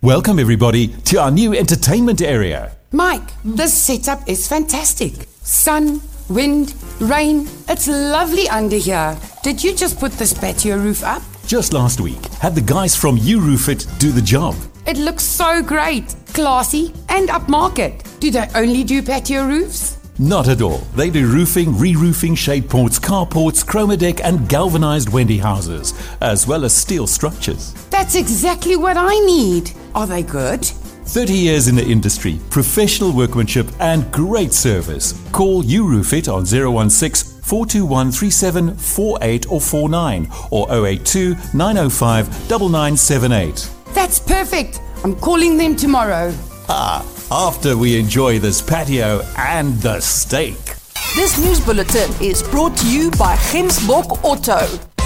Welcome everybody to our new entertainment area. Mike, this setup is fantastic. Sun, wind, rain. It's lovely under here. Did you just put this patio roof up? Just last week, had the guys from URoofit do the job. It looks so great, classy and upmarket. Do they only do patio roofs? Not at all. They do roofing, re-roofing, shade ports, carports, chroma deck and galvanized Wendy houses, as well as steel structures. That's exactly what I need. Are they good? 30 years in the industry, professional workmanship and great service. Call URoofit on 016 421 3748 or 49 or 082 905 9978. That's perfect. I'm calling them tomorrow. After we enjoy this patio and the steak. This news bulletin is brought to you by Gemsbok Auto.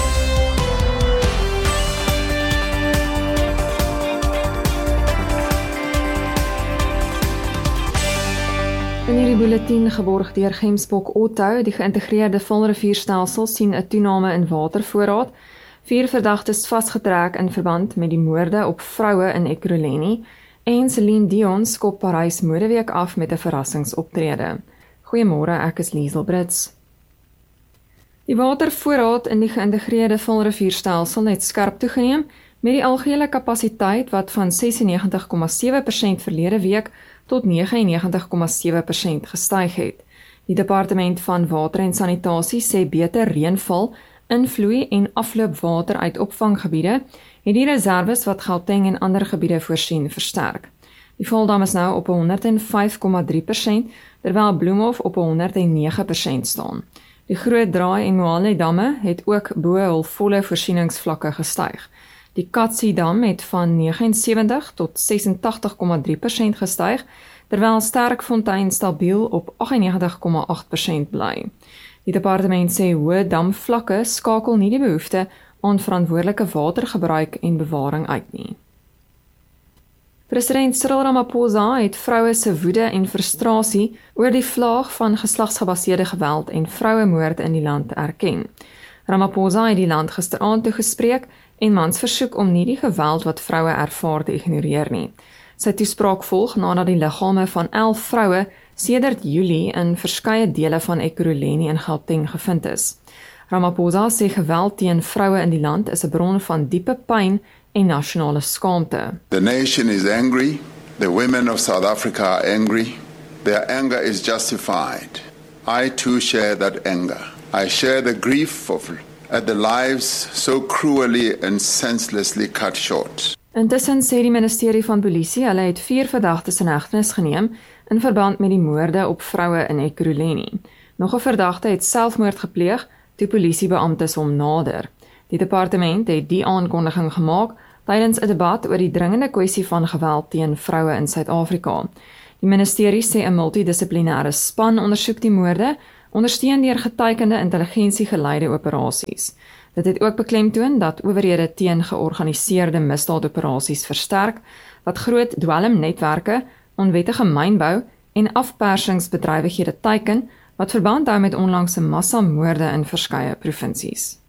In hierdie bulletin geborg deur Gemsbok Auto, die geïntegreerde vulrivierstelsel sien 'n toename in watervoorraad. 4 verdagtes vasgetrek in verband met die moorde op vroue in Ekurhuleni. En Celine Dion skop Parys Modeweek af met 'n verrassingsoptrede. Goeiemôre, ek is Liesel Brits. Die watervoorraad in die geïntegreerde vulrivierstelsel het skerp toegeneem met die algehele kapasiteit wat van 96,7% verlede week tot 99,7% gestyg het. Die departement van water en sanitasie sê beter reënval, invloei en afloopwater uit opvanggebiede het die reserves wat Gauteng en ander gebiede voorsien versterk. Die Valdam is nou op 105,3%, terwyl Bloemhof op 109% staan. Die Groot Draai en Moale damme het ook bo hul volle voorsieningsvlakke gestyg. Die Katsie dam het van 79 tot 86,3% gestyg, terwyl Sterkfontein stabiel op 98,8% bly. Die departement sê hoë damvlakke skakel nie die behoefte aan verantwoordelike watergebruik en bewaring uit nie. President Cyril Ramaphosa het vroue se woede en frustrasie oor die vlaag van geslagsgebaseerde geweld en vrouemoord in die land erken. Ramaphosa het die land gisteraand toegespreek en mans versoek om nie die geweld wat vroue ervaar te ignoreer nie. Sy toespraak volg nadat die liggame van 11 vroue sedert Julie in verskeie dele van Ekurhuleni en Gauteng gevind is. Ramaphosa sê geweld teen vroue in die land is 'n bron van diepe pyn en nasionale skaamte. The nation is angry. The women of South Africa are angry. Their anger is justified. I too share that anger. I share the grief at the lives so cruelly and senselessly cut short. Intussen sê die ministerie van polisie hulle het 4 verdagtes in hegtenis geneem in verband met die moorde op vroue in Ekurhuleni. Nog 'n verdagte het selfmoord gepleeg toe polisiebeamptes hom nader. Die departement het die aankondiging gemaak tydens 'n debat oor die dringende kwessie van geweld teen vroue in Suid-Afrika. Die ministerie sê 'n multidissiplinêre span ondersoek die moorde, ondersteun deur getekende intelligensiegeleide operasies. Dit het ook beklemtoon dat owerhede teen georganiseerde misdaadoperasies versterk, wat groot dwelmnetwerke, onwettige mynbou en afpersingsbedrywighede teiken, wat verband hou met onlangse massamoorde in verskeie provinsies.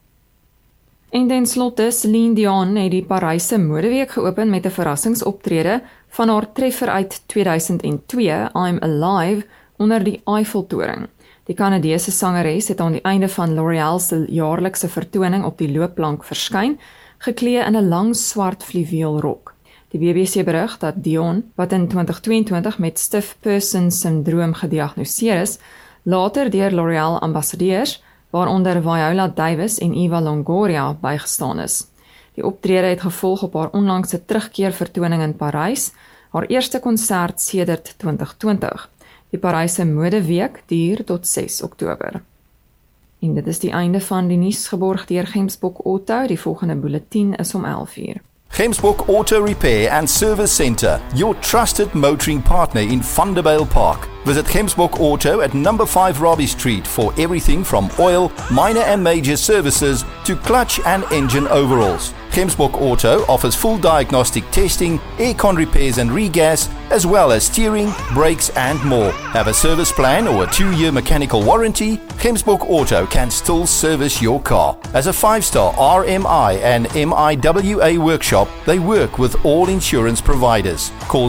En ten slotte, Celine Dion het die Paryse Modeweek geopen met 'n verrassingsoptrede van haar treffer uit 2002, I'm Alive, onder die Eiffeltoring. Die Kanadese sangeres het aan die einde van L'Oreal se jaarlikse vertoning op die loopplank verskyn, geklee in 'n lang swart fluweelrok. Die BBC berig dat Dion, wat in 2022 met stiff person syndroom gediagnoseer is, later deur L'Oreal ambassadeurs, waaronder Viola Davis en Eva Longoria, bygestaan is. Die optrede het gevolg op haar onlangse terugkeervertoning in Parys, haar eerste konsert sedert 2020. Die Paryse Modeweek duur tot 6 Oktober. En dit is die einde van die nuus geborg deur Gemsbok Auto. Die volgende bulletin is om 11:00. Gemsbok Auto Repair and Service Centre, your trusted motoring partner in Vanderbijl Park. Visit Gemsbok Auto at number 5 Robbie Street for everything from oil, minor and major services to clutch and engine overhauls. Gemsbok Auto offers full diagnostic testing, aircon repairs and regas, as well as steering, brakes and more. Have a service plan or a 2-year mechanical warranty? Gemsbok Auto can still service your car. As a 5-star RMI and MIWA workshop, they work with all insurance providers. Call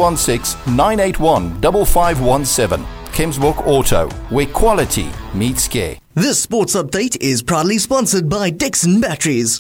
016-981-5517. Gemsbok Auto, where quality meets care. This sports update is proudly sponsored by Dixon Batteries.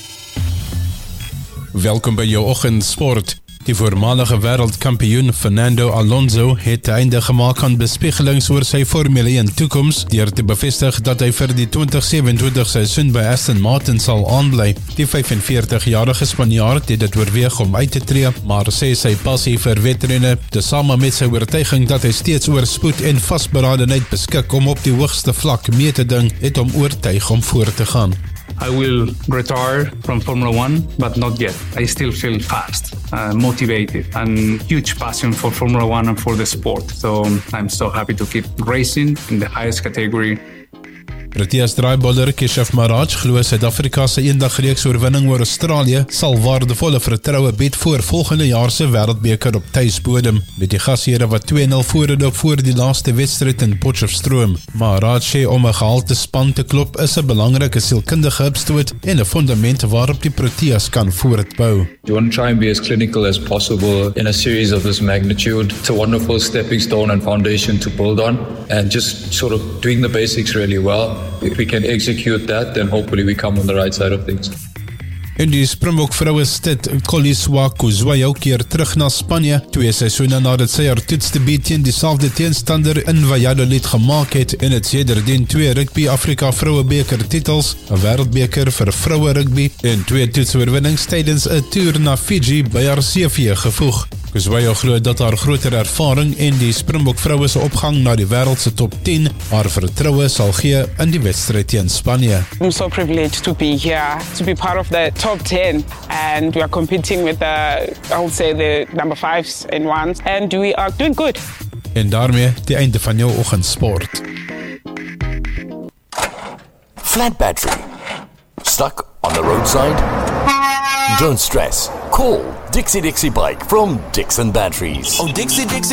Welkom by jou oggendsport. Die voormalige wêreldkampioen Fernando Alonso het einde gemaak aan bespiegelings oor sy Formule 1 toekoms deur te bevestig dat hy vir die 2027 seisoen by Aston Martin sal aanbly. Die 45-jarige Spanjaard het dit oorweeg om uit te tree, maar sê sy passie vir wedrenne, tesame met sy oortuiging dat hy steeds oor spoed en vasberadenheid beskik om op die hoogste vlak mee te ding, het hom oortuig om voort te gaan. I will retire from Formula 1, but not yet. I still feel fast, motivated, and huge passion for Formula 1 and for the sport. So I'm so happy to keep racing in the highest category. Proteas draaibouler Keshav Maharaj glo Suid-Afrika se eendagreeks oorwinning oor Australië sal waardevolle vertroue bied voor volgende jaar se wêreldbeker op tuisbodem, met die gasheere wat 2-0 voorloop voor die laaste wedstryd in Potchefstroom. Maharaj sê om 'n gehalte span te klop is 'n belangrike sielkundige opstoot en 'n fundament waarop die Proteas kan voortbou. You want to try and be as clinical as possible in a series of this magnitude. It's a wonderful stepping stone and foundation to build on, and just sort of doing the basics really well. If we can execute that, then hopefully we come on the right side of things. En die Springbok vroue stid Koliswa Kuzwayo keer terug na Spanje 2 seisoene nadat sy haar toetsdebuut teen dieselfde teenstander in Valladolid gemaak het en het sedertdien 2 Rugby Afrika Vrouebeker titels, 'n wêreldbeker vir vroue rugby en 2 toetsoorwinnings tydens 'n toer na Fiji by haar CV gevoeg. Kuzwayo glo dat haar groter ervaring en die Springbok vroue se opgang na die wêreld se top 10 haar vertroue sal gee in die wedstryd teen Spanje. I'm so privileged to be here, to be part of the top 10, and we are competing with I would say the number 5s and 1s, and we are doing good. En daarmee die einde van jou oggendsport. Flat battery. Stuck on the roadside? Don't stress. Call Dixie Bike from Dixon Batteries. Oh, Dixie.